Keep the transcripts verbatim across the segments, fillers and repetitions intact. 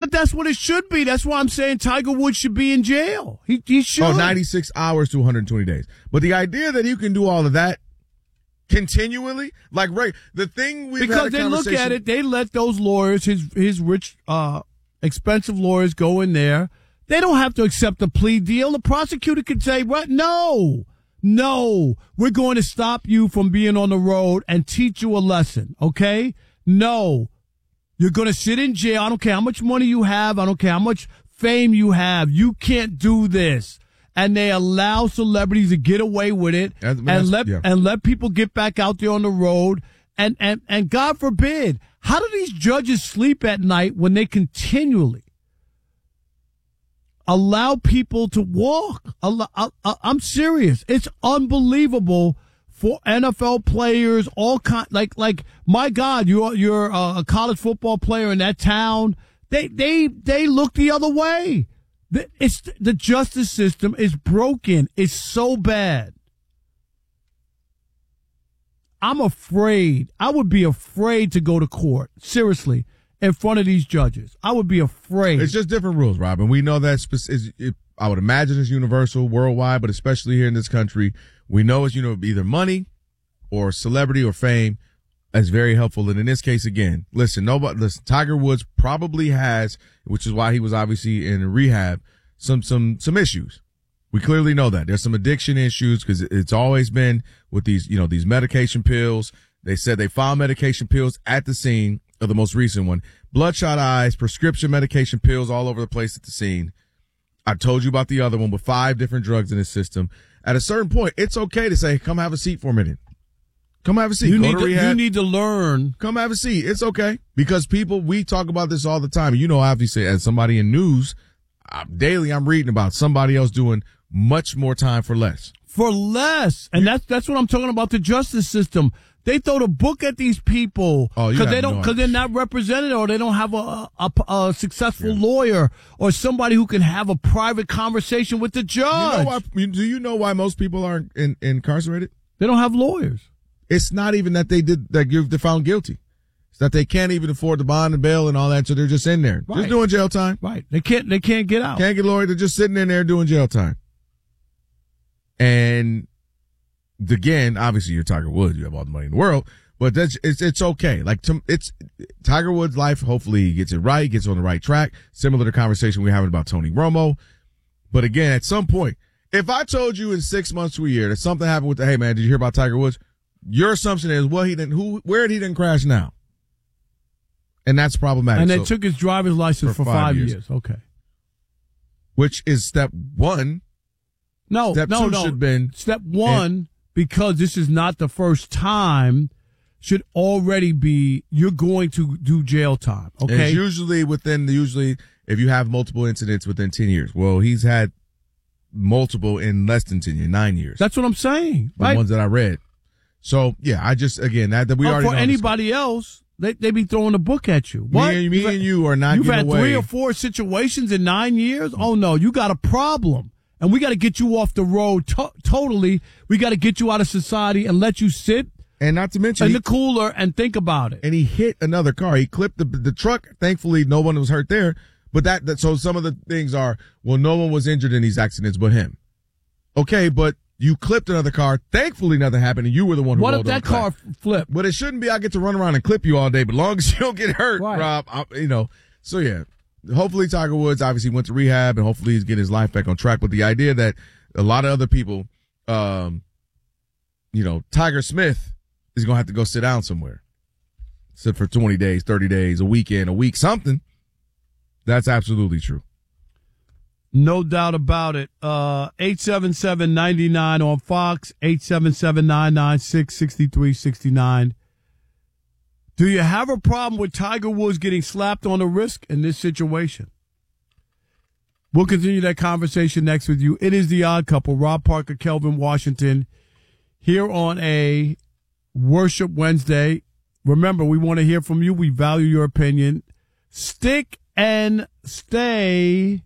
But that's what it should be. That's why I'm saying Tiger Woods should be in jail. He, he should. Oh, ninety-six hours to one hundred twenty days. But the idea that you can do all of that continually, like, right, the thing we've Because had a they look conversation- at it, they let those lawyers, his his rich, uh, expensive lawyers go in there. They don't have to accept a plea deal. The prosecutor could say, "What? No, no, we're going to stop you from being on the road and teach you a lesson, okay? No, you're going to sit in jail. I don't care how much money you have. I don't care how much fame you have. You can't do this." And they allow celebrities to get away with it That's- and that's- let yeah. and let people get back out there on the road. And, and, and God forbid, how do these judges sleep at night when they continually allow people to walk? Allow, I, I, I'm serious. It's unbelievable for N F L players, all kind, like, like, my God, you're, you're a college football player in that town. They, they, they look the other way. The, it's, the justice system is broken. It's so bad. I'm afraid. I would be afraid to go to court, seriously, in front of these judges. I would be afraid. It's just different rules, Rob, and we know that spec- is, it, I would imagine it's universal worldwide, but especially here in this country, we know it's, you know, either money or celebrity or fame. That's very helpful. And in this case, again, listen, nobody, listen, Tiger Woods probably has, which is why he was obviously in rehab, some, some, some issues. We clearly know that there's some addiction issues because it's always been with these, you know, these medication pills. They said they found medication pills at the scene of the most recent one. Bloodshot eyes, prescription medication pills all over the place at the scene. I told you about the other one with five different drugs in his system. At a certain point, it's okay to say, come have a seat for a minute. Come have a seat. You Go need to to, rehab. you need to learn. Come have a seat. It's okay. Because people, we talk about this all the time. You know, obviously, as somebody in news, uh, daily I'm reading about somebody else doing much more time for less. For less. And that's that's what I'm talking about, the justice system. They throw the book at these people Oh, you because have they don't no because they're not represented or they don't have a a, a successful yeah. lawyer or somebody who can have a private conversation with the judge. You know why, do you know why most people aren't in, incarcerated? They don't have lawyers. It's not even that they did that they're found guilty. It's that they can't even afford the bond and bail and all that, so they're just in there, right. just doing jail time. Right. They can't. They can't get out. Can't get a lawyer. They're just sitting in there doing jail time. And again, obviously, you're Tiger Woods. You have all the money in the world, but that's it's it's okay. Like to, it's Tiger Woods' life. Hopefully, he gets it right, gets on the right track. Similar to the conversation we were having about Tony Romo. But again, at some point, if I told you in six months to a year that something happened with the, hey man, did you hear about Tiger Woods? Your assumption is, well, he didn't. Who? Where did he didn't crash now? And that's problematic. And they so, took his driver's license for, for five, five years. years. Okay. Which is step one. No, step no, two no. should have been step one and, because this is not the first time. Should already be you're going to do jail time. Okay. It's usually within the usually if you have multiple incidents within ten years. Well, he's had multiple in less than ten years, nine years. That's what I'm saying. The right? ones that I read. So yeah, I just again that, that we oh, already for know anybody else, they they be throwing a book at you. What? Me, and, me had, and you are not. You've had away. three or four situations in nine years. Oh no, you got a problem, and we got to get you off the road. To- totally, we got to get you out of society and let you sit. And not to mention in he, the cooler and think about it. And he hit another car. He clipped the the truck. Thankfully, no one was hurt there. But that, that so some of the things are well, no one was injured in these accidents but him. Okay, but you clipped another car. Thankfully, nothing happened, and you were the one who what rolled if that car flipped? But it shouldn't be. I get to run around and clip you all day, but as long as you don't get hurt, right. Rob. I, you know. So yeah, hopefully Tiger Woods obviously went to rehab, and hopefully he's getting his life back on track. But the idea that a lot of other people, um, you know, Tiger Smith is gonna have to go sit down somewhere, sit for twenty days, thirty days, a weekend, a week, something. That's absolutely true. No doubt about it. Uh, eight seven seven, nine nine on Fox, eight seven seven, nine nine six, six three six nine. Do you have a problem with Tiger Woods getting slapped on the wrist in this situation? We'll continue that conversation next with you. It is The Odd Couple, Rob Parker, Kelvin Washington, here on a Worship Wednesday. Remember, we want to hear from you. We value your opinion. Stick and stay.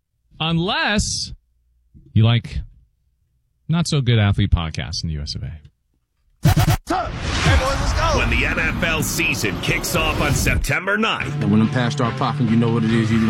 Unless you like not so good athlete podcasts in the U S of A. Hey boys, let's go. When the N F L season kicks off on September ninth. And when them pass start popping, you know what it is. You